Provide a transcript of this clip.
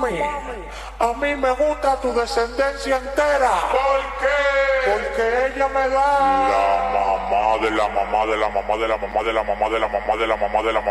Mami, a mí me gusta tu descendencia entera. ¿Por qué? Porque ella me da La mamá de la mamá de la mamá de la mamá de la mamá de la mamá de la mamá de la mamá.